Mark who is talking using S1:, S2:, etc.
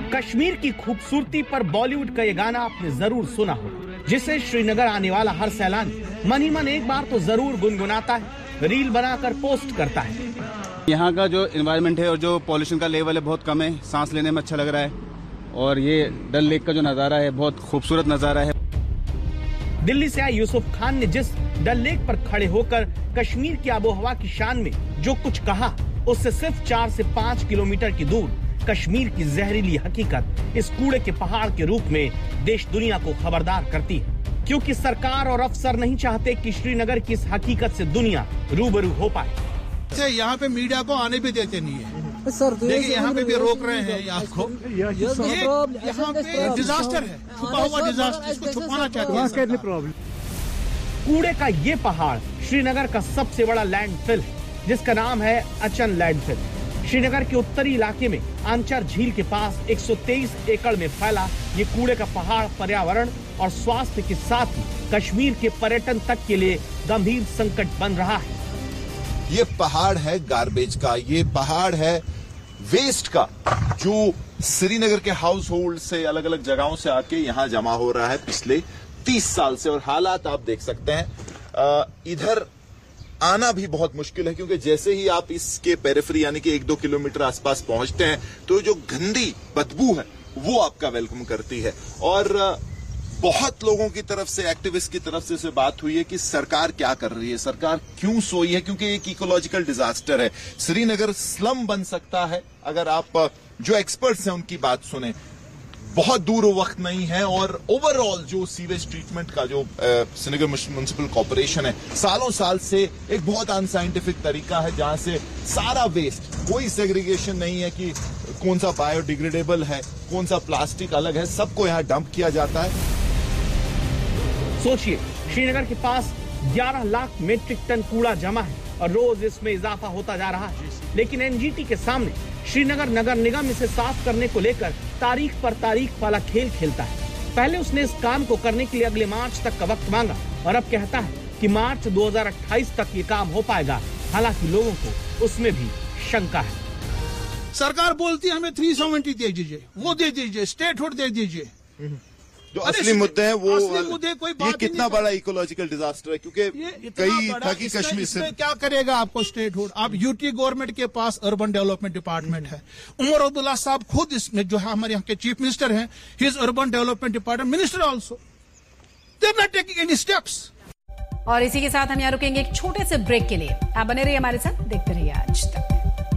S1: कश्मीर की खूबसूरती पर बॉलीवुड का ये गाना आपने जरूर सुना हो, जिसे श्रीनगर आने वाला हर सैलानी मन ही मन एक बार तो जरूर गुनगुनाता है, रील बनाकर पोस्ट करता है।
S2: यहाँ का जो एनवायरनमेंट है और जो पॉल्यूशन का लेवल है बहुत कम है, सांस लेने में अच्छा लग रहा है और ये डल लेक का जो नजारा है बहुत खूबसूरत नजारा है।
S1: दिल्ली से आए यूसुफ खान ने जिस डल लेक पर खड़े होकर कश्मीर की आबोहवा की शान में जो कुछ कहा, उससे सिर्फ 4 से 5 किलोमीटर की दूर कश्मीर की जहरीली हकीकत इस कूड़े के पहाड़ के रूप में देश दुनिया को खबरदार करती है, क्योंकि सरकार और अफसर नहीं चाहते कि श्रीनगर की इस हकीकत से दुनिया रूबरू हो पाए।
S3: यहाँ पे मीडिया को आने भी देते नहीं है सर, देखिए यहाँ पे भी रोक रहे हैं आपको। यहाँ पे डिजास्टर है, छुपा हुआ डिजास्टर, इसको छुपाना चाहते हैं।
S1: कूड़े का ये पहाड़ श्रीनगर का सबसे बड़ा लैंडफिल है, जिसका नाम है अचन लैंडफिल। श्रीनगर के उत्तरी इलाके में आंचर झील के पास 123 एकड़ में फैला ये कूड़े का पहाड़ पर्यावरण और स्वास्थ्य के साथ ही कश्मीर के पर्यटन तक के लिए गंभीर संकट बन रहा है।
S4: ये पहाड़ है गार्बेज का, ये पहाड़ है वेस्ट का, जो श्रीनगर के हाउस होल्ड से अलग अलग जगहों से आके यहाँ जमा हो रहा है पिछले 30 साल से। और हालात आप देख सकते हैं, इधर आना भी बहुत मुश्किल है, क्योंकि जैसे ही आप इसके पेरिफेरी यानी कि 1-2 किलोमीटर आसपास पहुंचते हैं तो जो गंदी बदबू है वो आपका वेलकम करती है। और बहुत लोगों की तरफ से, एक्टिविस्ट की तरफ से बात हुई है कि सरकार क्या कर रही है, सरकार क्यों सोई है, क्योंकि एक इकोलॉजिकल डिजास्टर है। श्रीनगर स्लम बन सकता है अगर आप जो एक्सपर्ट्स हैं उनकी बात सुने। बहुत दूर वक्त नहीं है और ओवरऑल जो सीवेज ट्रीटमेंट का जो श्रीनगर म्युनिसिपल कॉर्पोरेशन है, सालों साल से एक बहुत अनसाइंटिफिक तरीका है, जहां से सारा वेस्ट, कोई सेग्रीगेशन नहीं है कि कौन सा बायोडिग्रेडेबल है, कौन सा प्लास्टिक अलग है, सबको यहाँ डंप किया जाता है।
S1: सोचिए, श्रीनगर के पास 11 लाख मीट्रिक टन कूड़ा जमा है और रोज इसमें इजाफा होता जा रहा है, लेकिन एनजीटी के सामने श्रीनगर नगर निगम इसे साफ करने को लेकर तारीख पर तारीख वाला खेल खेलता है। पहले उसने इस काम को करने के लिए अगले मार्च तक का वक्त मांगा और अब कहता है कि मार्च 2028 तक ये काम हो पाएगा। हालांकि लोगों को उसमें भी शंका है।
S3: सरकार बोलती है हमें 370 दे दीजिए, वो दे दीजिए, स्टेटहुड दे दीजिए।
S4: जो असली मुद्दे हैं वो,
S3: कोई
S4: ये कितना बड़ा इकोलॉजिकल डिजास्टर है, क्योंकि कई था कि कश्मीर से
S3: क्या करेगा आपको स्टेटहुड। आप यूटी गवर्नमेंट के पास अर्बन डेवलपमेंट डिपार्टमेंट है, उमर अब्दुल्ला साहब खुद इसमें जो है हमारे यहाँ के चीफ मिनिस्टर हैं, his urban development department minister also, they are not taking any steps.
S5: और इसी के साथ हम यहाँ रुकेंगे एक छोटे से ब्रेक के लिए। आप बने रहिए हमारे साथ, देखते रहिए आज तक।